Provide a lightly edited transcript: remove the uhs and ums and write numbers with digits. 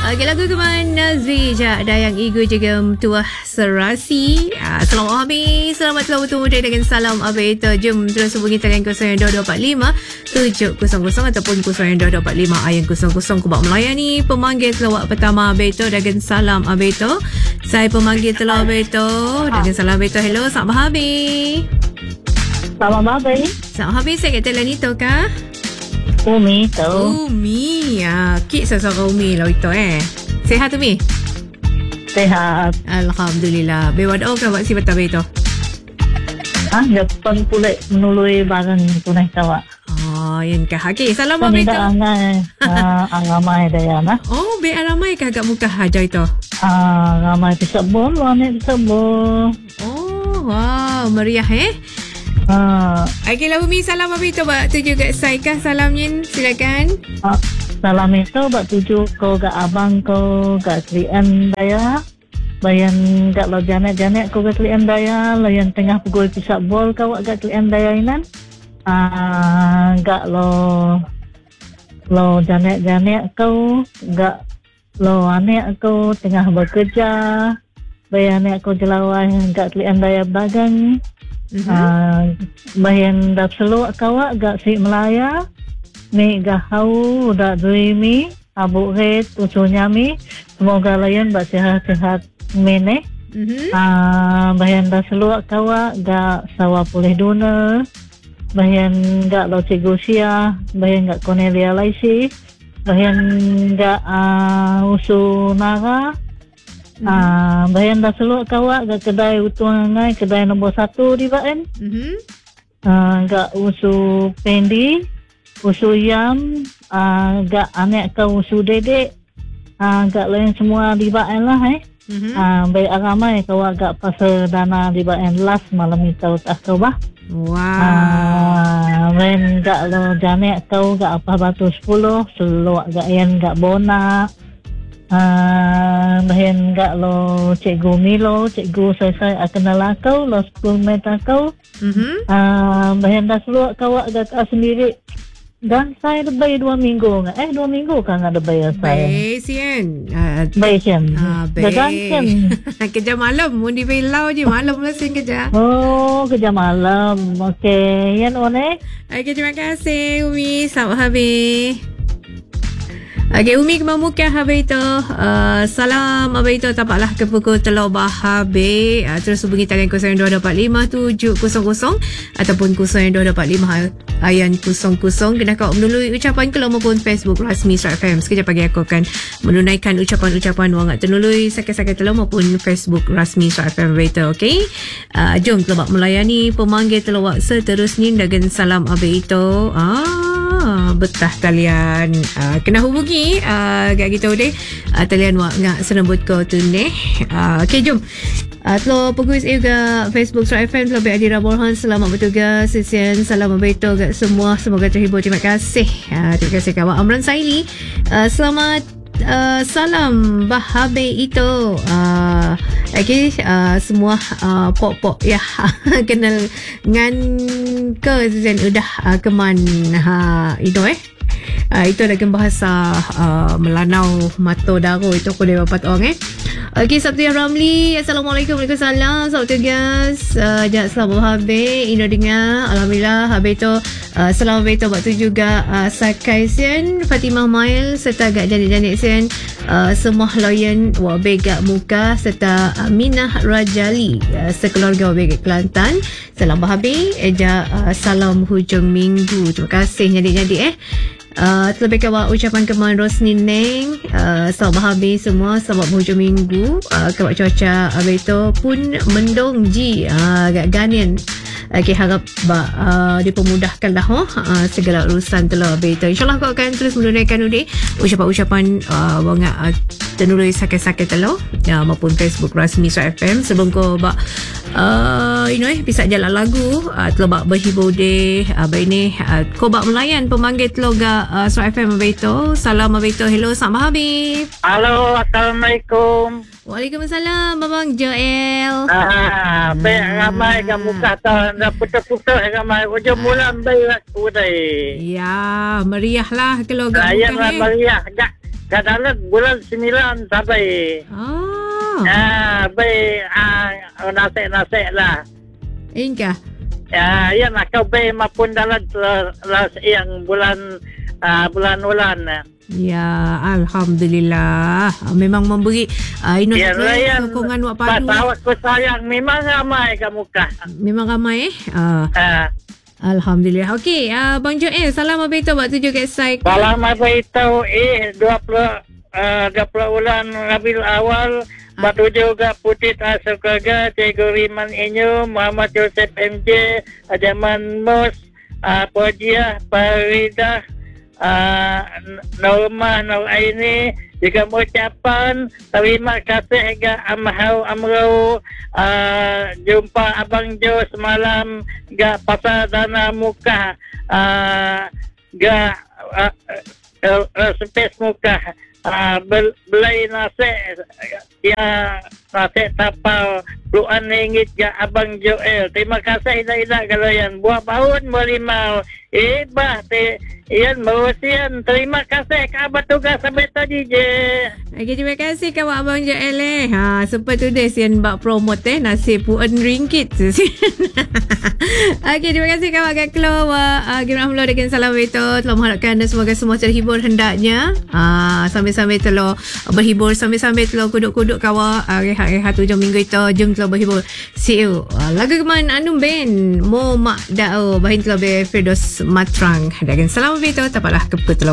Okay, lagu Keman Nazri Jak Dayang Igu juga Tuah Serasi. Selamat habis. Selamat telah bertemu dengan salam Abito. Jom terus hubungi talian 0245 700 ataupun 0245 ayam 00. Kubak melayani pemanggil telawak pertama Abito dengan salam Abito. Saya pemanggil telawak Abito dengan salam Abito. Hello, selamat habis. Selamat habis. Selamat habis. Saya kata Lanito kah? Umi tahu. Umi. Kik sesuatu Umi lah itu Sehat Umi? Sehat. Alhamdulillah. Bewad kah buat si betul itu? Depan pula menului barang tunai tawa. Oh, yan kah. Okay, salam Umi itu. Ramai daya na. Oh, be ramai kah agak muka haja itu? Ramai pisabon, warna pisabon. Oh, wow, meriah Okay lah Umi, salam Umi tu buat tuju kat saya kah salamnya, silakan. Salam itu buat tuju kau kat abang kau kat klien daya. Bayan kat lo janet-janet kau kat klien daya. Lo yang tengah pegul pisak bol kau kat klien daya inan. Kat lo janet-janet kau kat lo anek kau tengah bekerja. Bayan anek kau jelawan kat klien daya bagang. Bayan dah seluk kawak gak si Melaya mi gahau dah dreamy abu red usunya mi semoga layan bak sehat-sehat mene. Bayan dah seluk kawak gak sawa pulih duna. Bayan gak lo cikgu sia. Bayan gak Cornelia Laisi. Bayan gak usu Nara. Bayan dah seluk kawak ke kedai utuang ngai, kedai nombor 1 di Baen. Gak usu Pendi, usu Yam, gak anek ke usu Dedek, gak lain semua di Baen lah baik ramai kawak gak pasal dana di Baen last malam itu tak kau bah. Wow. Bayan gak lo janek kau gak apa batu 10, seluk gak yan gak bona. Bahan gak lo cikgu Milo, cikgu saya kenal kau, lo school meta kau. Bahan dah seluar kawak gak sendiri. Dan saya ada bayar 2 minggu. 2 minggu kan ada bayar saya. Baik sian. Baik sian. Baik. Kerja malam. Mau di belau je. Malam lah sian kerja. Oh, kerja malam. Okey. Yan one. Okay, terima kasih Umi. Selamat habis. Okay, Umi Kemamuka Habito. Salam Habito. Tampaklah ke pukul telah habis. Terus hubungi talian 0245 700 ataupun 0245 ayam 00. Kena kau melalui ucapan kalau maupun Facebook rasmi Start FM. Sekejap pagi aku akan menunaikan ucapan-ucapan wang terlalui sakit-sakit telah maupun Facebook rasmi Start FM Habito. Okay, jom kelabak melayani pemanggil telawak seterusnya dengan salam Habito. Betah talian kena hubungi gak gitu deh talian wak ngak senembut ko tu ne. Okay, jom telo peguis juga Facebook Start FM telo Adira Borhan. Selamat bertugas sesian salam Abito gak semua, semoga terhibur. Terima kasih kawan Amran Saili. Selamat salam Bahabe itu. Okay, semua pok-pok ya kenal ngan ke dan udah keman itu itu dalam bahasa Melanau Mato Daro itu aku dia dapat orang Okay, Sabtu Ramli. Assalamualaikum. Waalaikumsalam. Selamat tugas. Selamat habis. Ino dengar. Alhamdulillah. Habis tu selamat habis tu waktu juga Sakai Sian, Fatimah Mail serta gak janik-janik Sian, semua loyan wabegak muka serta Aminah Rajali sekeluarga wabegak Kelantan. Selamat habis. Salam hujung minggu. Terima kasih jadik-jadik terlebih kawak ucapan keman Rosni Neng. Selamat habis semua. Selamat hujung minggu. Kawak cuaca Abito pun mendung ji agak ganian. Okay, harap dipermudahkan lah segala urusan telah Abito. InsyaAllah kau akan terus menunaikan ucapan-ucapan wangak tenului sakit-sakit telah maupun Facebook rasmi Start FM. Sebelum kau bisa jalan lagu telah berhibur deh ini kau melayan pemanggil telah Start FM Abito. Salam Abito. Hello, selamat habis. Halo, Assalamualaikum. Waalaikumsalam, Babang Joel. Baik ramai kamu kata dah putus-putus ramai hujung bulan baik aku dah. Ya, meriah lah kalau gak bukan meriah. kadalat bulan 9 sampai. Bay nasi lah. Ingkah. Ya nak kau bay mapun dalat yang bulan bulan. Ya, alhamdulillah. Memang memberi sokongan wak padu. Tahu aku sayang memang ramai kamu kah. Memang ramai Alhamdulillah. Okey, Bang Joel, salam abaitu buat 7 kat Saik. Salam abaitu 20 bulan Rabiul Awal. Batu juga Putih Asal Keluarga, Cikgu Riman Inyo, Muhammad Joseph MJ, Ajaman Mus, Pojiah, Faridah, Norma, Nur Aini, juga mengucapkan terima kasih ke Amhau Amrau, jumpa Abang Jo semalam ke Pasar Dana Muka, ke Space Muka. Belai nasi nasi tapau puluhan ringgit ke Abang Joel. Terima kasih Ida kalau yang buat tahun berlimau. Ian merusian. Terima kasih ke Abang Tugas sampai tadi je. Okay, terima kasih ke Abang Joel sempat tu deh sian bak promote nasi puluhan ringgit. Okay, terima kasih kawan kat Klo. Alhamdulillah dengan salam itu. Telah mengharapkan anda semoga semua terhibur hendaknya. Sambil-sambil telah berhibur, sambil-sambil telah kuduk-kuduk kawan. Rehat-rehat hujung minggu itu. Jom telah berhibur. See you. Lagu keman Anum Ben. Mo Mak Da'o. Bahin telah Firdaus Matrang. Dengan salam itu. Tapatlah ke